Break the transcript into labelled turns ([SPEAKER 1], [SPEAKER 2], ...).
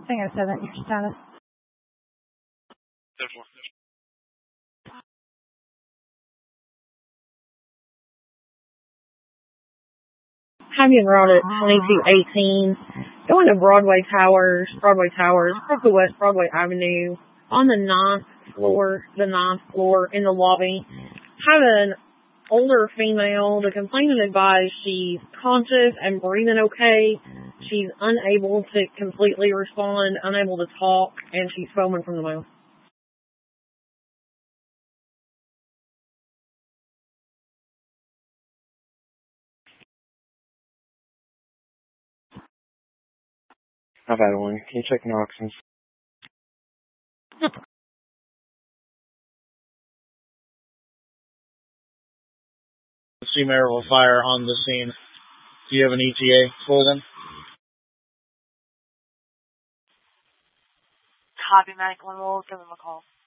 [SPEAKER 1] think I said that in your status. Have you route at 2218, going to Broadway Towers, across the West Broadway Avenue, on the ninth floor in the lobby. Have an older female. The complainant advised she's conscious and breathing okay. She's unable to completely respond, unable to talk, and she's foaming from the mouth.
[SPEAKER 2] I've had one. Can you check Noxons?
[SPEAKER 3] See Maryville Fire on the scene. Do you have an ETA for them?
[SPEAKER 4] Copy, Medic 1, we'll give them a call.